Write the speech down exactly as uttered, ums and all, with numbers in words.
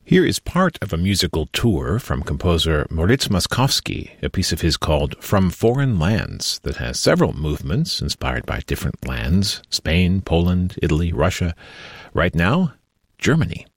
Here is part of a musical tour from composer Moritz Moszkowski, a piece of his called From Foreign Lands that has several movements inspired by different lands, Spain, Poland, Italy, Russia. Right now, Germany.